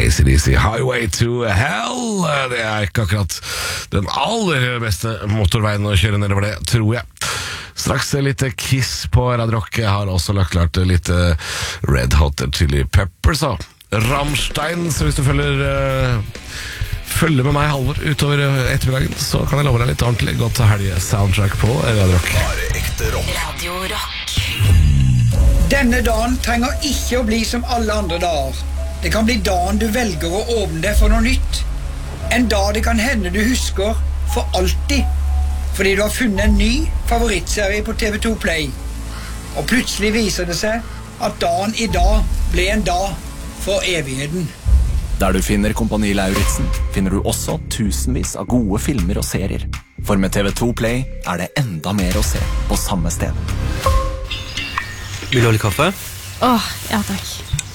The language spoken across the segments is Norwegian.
AC/DC, Highway to Hell. Det ikke akkurat den aller beste motorveien å kjøre nedover det, tror jeg. Straks litt Kiss på Radio Rock. Jeg har også lagt klart litt Red Hot Chili Peppers og Rammstein, så hvis du følger med meg Halvor utover ettermiddagen, så kan jeg love deg litt ordentlig godt helge-soundtrack på Radio Rock. Bare ekte rock. Radio Rock. Denne dagen trenger ikke å bli som alle andre dager. Det kan bli dagen du velger å åpne deg for noe nytt. En dag det kan hende du husker for alltid, fordi du har funnet en ny favorittserie på TV2 Play. Og plutselig viser det seg at dagen i dag ble en dag for evigheten. Der du finner Kompani Lauritzen, finner du også tusenvis av gode filmer og serier. For med TV2 Play er det enda mer å se på samme sted. Vil du ha litt kaffe? Ja takk.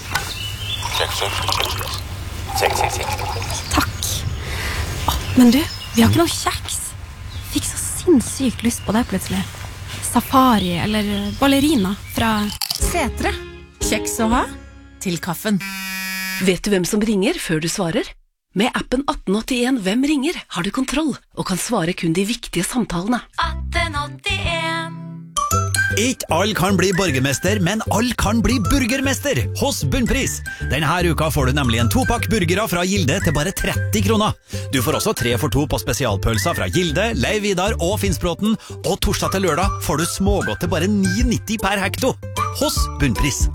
Takk. Men du, vi har ikke noe kjeks. Fikk så sinnssykt lyst på det plutselig. Safari eller ballerina fra Setre. Kjeks å ha til kaffen. Vet du hvem som ringer før du svarer? Med appen 1881 Hvem ringer har du kontroll og kan svare kun de viktige samtalene. 1881. Ikke alle kan bli borgermester, men alle kan bli burgermester hos Bunnpris. Denne uka får du nemlig en 2-pakk burgere fra Gilde til bare 30 kroner. Du får også 3 for 2 på spesialpølser fra Gilde, Leiv Vidar og Finnsbråten. Og torsdag til lørdag får du smågodt til bare 9,90 per hekto hos Bunnpris.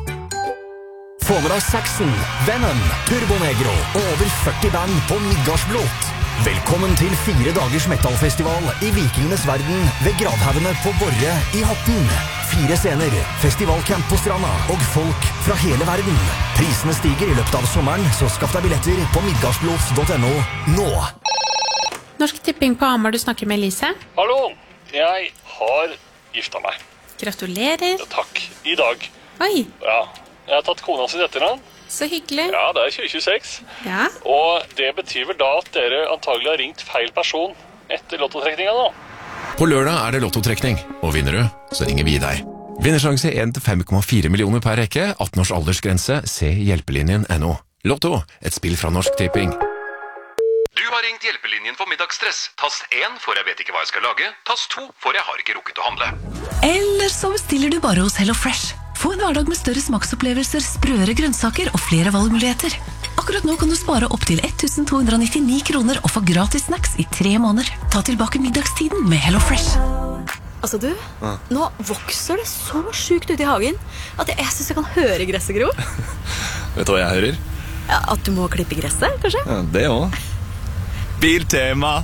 Få med deg Saxon, Venom, Turbonegro og over 40 band på Midgardsblot. Velkommen til 4 dagers metalfestival i Vikingenes verden ved Gravhaugene på Borre i Horten. 4 scener, festivalcamp på stranda og folk fra hele verden. Prisene stiger i løpet av sommeren, så skaff deg billetter på midgardsblot.no nå. Norsk Tipping på Hamar, du snakker med Elise. Hallo, jeg har gifta meg. Gratulerer. Ja, takk, i dag. Oi. Ja, jeg har tatt kona sitt etternavn. Så hyggelig. Ja, det 2026. Ja. Og det betyr vel da at dere antagelig har ringt feil person etter lottotrekninga nå. På lørdag det lottotrekning, og vinner du, så ringer vi deg. Vinnersjanse 1-5,4 millioner per rekke, 18 års aldersgrense, se hjelpelinjen.no. Lotto, et spill fra Norsk Tipping. Du har ringt hjelpelinjen for middagsstress. Tast 1 for jeg vet ikke hva jeg skal lage. Tast 2 for jeg har ikke rukket å handle. Eller så bestiller du bare hos Hello Fresh. Få en hverdag med større smaksopplevelser, sprøere grønnsaker og flere valgmuligheter. Akkurat nå kan du spare opp til 1299 kroner og få gratis snacks i 3 måneder. Ta tilbake middagstiden med Hello Fresh. Altså du, nå vokser det så sjukt ut i hagen at jeg synes jeg kan høre gresset gro. Vet du hva jeg hører? Ja, at du må klippe gresset, kanskje? Ja, det også. Biltema.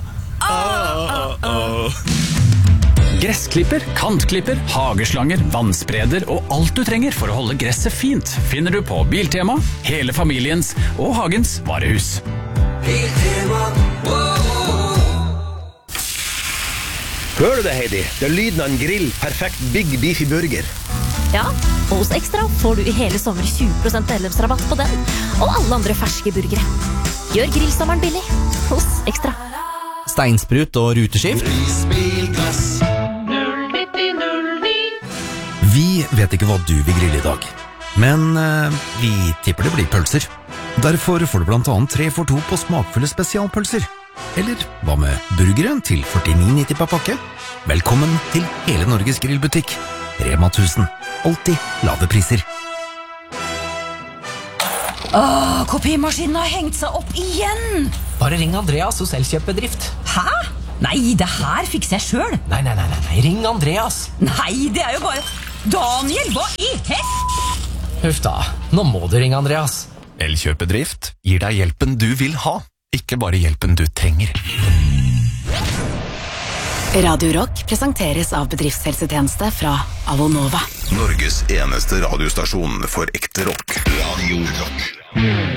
Gressklipper, kantklipper, hageslanger, vannspreder og alt du trenger for å holde gresset fint finner du på Biltema, hele familiens og hagens varehus. Biltema, Hører du det, Heidi? Det lyden av en grill, perfekt Big Beefy burger. Ja, og hos Ekstra får du i hele sommer 20% medlemsrabatt på den og alle andre ferske burgere. Gjør grillsommeren billig hos Ekstra. Steinsprut og ruteskift. Vi vet ikke hva du vil grille i dag, men vi tipper det blir pølser. Derfor får du blant annet 3 for 2 på smakfulle spesialpølser. Eller hva med burgeren til 49,90 per pakke? Velkommen til hele Norges grillbutikk. Rema 1000. Alltid lave priser. Kopimaskinen har hengt seg opp igjen. Bare ring Andreas hos Elkjøpbedrift. Hæ? Nei, det her fikser jeg selv. Nei, ring Andreas. Nei, det er jo bare... Daniel, hva i Huff da, nå må du ringe Andreas. Elkjøpbedrift gir deg hjelpen du vil ha, ikke bare hjelpen du trenger. Radio Rock presenteres av bedriftshelsetjeneste fra Avonova. Norges eneste radiostasjon for ekte rock. Radio Rock.